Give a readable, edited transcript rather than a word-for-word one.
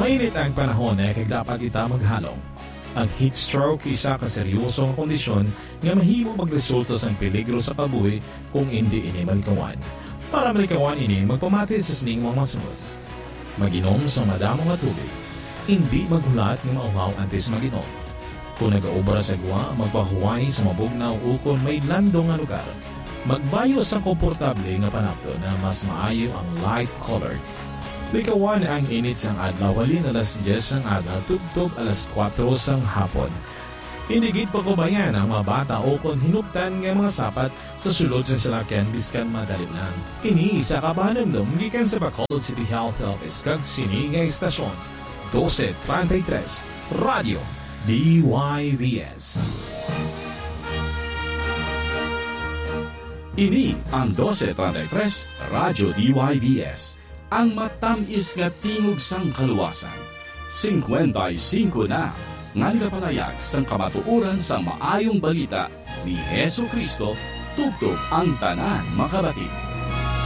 Mainit ang panahon na kaya dapat ita maghalong. Ang heat stroke isa ka seryosong kondisyon nga mahimo magresulta sa peligro sa kabuhi kung hindi ini malikawan. Para malikawan ini, magpamati sa sining mga masunod. Mag-inom sa madamong nga tubig. Hindi maghulat ng mauhaw antes mag-inom. Kung nag-aubra sa gwa, magpahuway sa mabugnaw o kung may landong nga lugar. Magbayo sa komportable nga panapto na mas maayo ang light-colored. Likawan ang init sang adlaw halin alas 10 sang adlaw tugtog alas 4 sang hapon. Inigit pa ko bayan ang mga bata o kung hinuptan ng mga sapat sa sulod sa salakyan biskan madali lang. Ini isa ka panamdom gikan sa Bacolod City Health Office kag sini nga istasyon. 1233 Radio DYVS. Ini ang 1233 Radyo DYVS. Ang matamis nga tingog sang kaluwasan. 55 na ngan kapalayag sang kamatuoran sa maayong balita ni Hesus Kristo tugtog ang tanan makabatid.